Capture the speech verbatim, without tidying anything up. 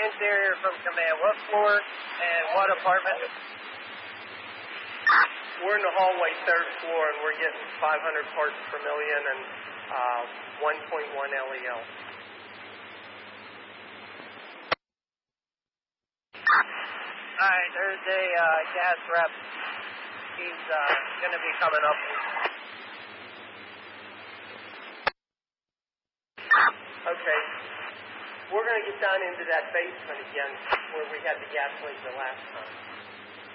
Interior from command. What floor and what apartment? We're in the hallway, third floor, and we're getting five hundred parts per million and uh, one point one L E L. All right, there's a uh, gas rep. He's uh, going to be coming up. Okay. We're going to get down into that basement again where we had the gas leak the last time.